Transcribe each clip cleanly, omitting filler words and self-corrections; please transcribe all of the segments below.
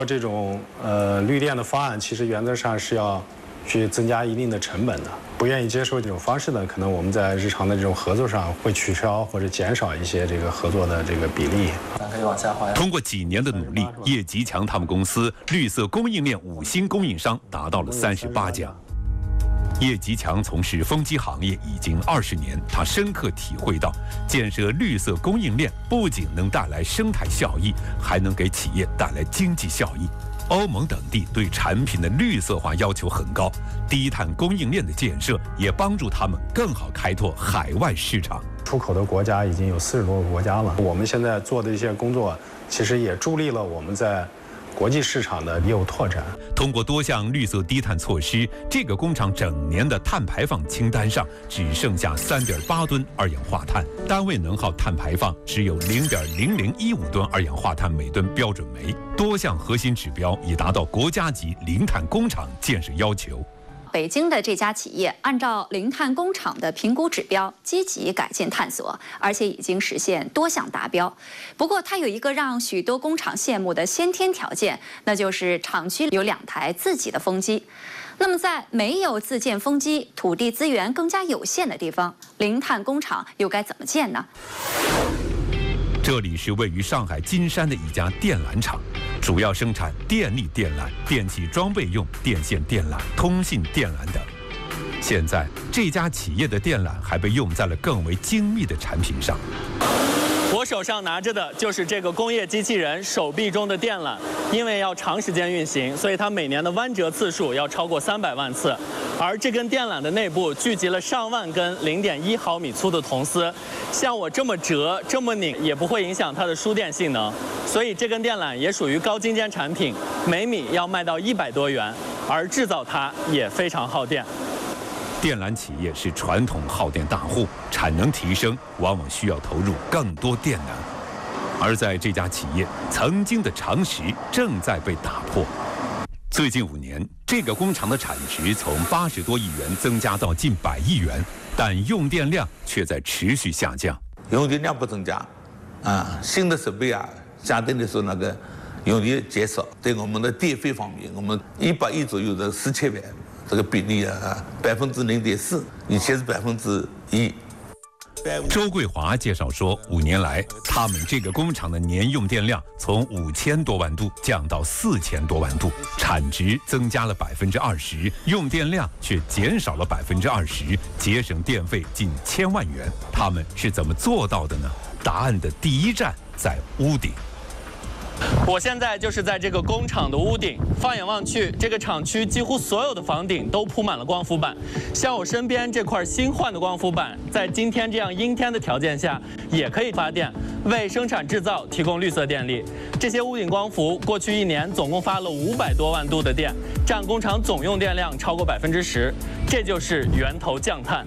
这种绿电的方案，其实原则上是要去增加一定的成本的。不愿意接受这种方式的，可能我们在日常的这种合作上会取消或者减少一些这个合作的这个比例。 可以往下滑。通过几年的努力，叶吉强他们公司绿色供应链5星供应商达到了38家。叶吉强从事风机行业已经20年，他深刻体会到，建设绿色供应链不仅能带来生态效益，还能给企业带来经济效益。欧盟等地对产品的绿色化要求很高，低碳供应链的建设也帮助他们更好开拓海外市场。 出口的国家已经有40多个国家了，我们现在做的一些工作，其实也助力了我们在国际市场的业务拓展。 通过多项绿色低碳措施，这个工厂整年的碳排放清单上只剩下3.8吨二氧化碳，单位能耗碳排放只有0.0015吨二氧化碳每吨标准煤，多项核心指标已达到国家级零碳工厂建设要求。 北京的这家企业按照零碳工厂的评估指标，积极改进探索，而且已经实现多项达标。不过，它有一个让许多工厂羡慕的先天条件，那就是厂区有2台自己的风机。那么，在没有自建风机、土地资源更加有限的地方，零碳工厂又该怎么建呢？ 这里是位于上海金山的一家电缆厂，主要生产电力电缆、电气装备用电线电缆、通信电缆等。现在，这家企业的电缆还被用在了更为精密的产品上。 我手上拿着的就是这个工业机器人手臂中的电缆，因为要长时间运行，所以它每年的弯折次数要超过300万次。而这根电缆的内部聚集了上万根0.1毫米粗的铜丝，像我这么折、这么拧也不会影响它的输电性能，所以这根电缆也属于高精尖产品，每米要卖到100多元，而制造它也非常耗电。 电缆企业是传统耗电大户，产能提升往往需要投入更多电能，而在这家企业，曾经的常识正在被打破。最近5年，这个工厂的产值从80多亿元增加到近100亿元，但用电量却在持续下降。 用电量不增加，新的设备相对来说用电减少，对我们的电费方面，我们100亿左右的4000元。这个比例0.4%，以前是1%。 周桂华介绍说，5年来，他们这个工厂的年用电量从5000多万度降到4000多万度，产值增加了20%，用电量却减少了20%，节省电费近1000万元。他们是怎么做到的呢？答案的第一站在屋顶。 我现在就是在这个工厂的屋顶，放眼望去，这个厂区几乎所有的房顶都铺满了光伏板。像我身边这块新换的光伏板，在今天这样阴天的条件下，也可以发电，为生产制造提供绿色电力。这些屋顶光伏过去1年总共发了500多万度的电，占工厂总用电量超过10%，这就是源头降碳。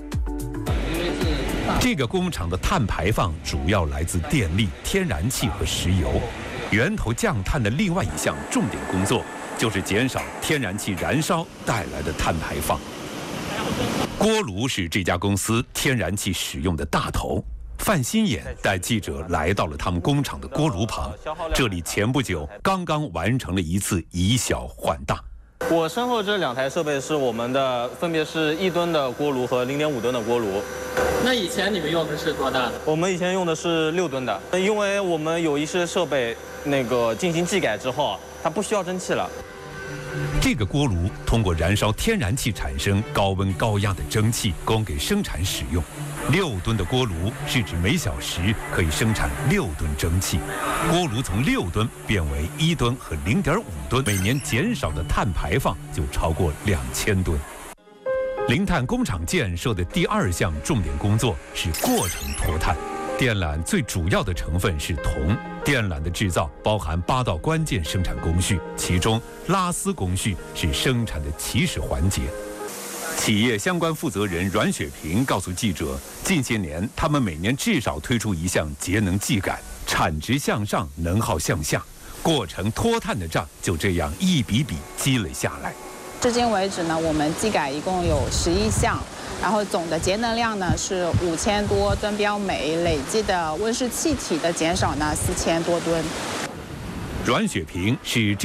这个工厂的碳排放主要来自电力、天然气和石油。源头降碳的另外一项重点工作，就是减少天然气燃烧带来的碳排放。锅炉是这家公司天然气使用的大头。范新眼带记者来到了他们工厂的锅炉旁，这里前不久刚刚完成了一次以小换大。 我身后这2台设备是我们的，分别是1吨的锅炉和0.5吨的锅炉。 那以前你们用的是多大的？ 我们以前用的是6吨的，因为我们有一些设备进行技改之后，它不需要蒸汽了。 这个锅炉通过燃烧天然气产生高温高压的蒸汽，供给生产使用。6吨的锅炉是指每小时可以生产6吨蒸汽。锅炉从6吨变为1吨和0.5吨，每年减少的碳排放就超过2000吨。零碳工厂建设的第2项重点工作是过程脱碳。电缆最主要的成分是铜，电缆的制造包含8道关键生产工序，其中拉丝工序是生产的起始环节。企业相关负责人阮雪萍告诉记者，近些年他们每年至少推出一项节能技改，产值向上，能耗向下，过程脱碳的账就这样一笔笔积累下来。 至今为止呢，我们技改一共有11项，然后总的节能量呢是5000多吨标煤，累计的温室气体的减少呢4000多吨。 阮雪萍是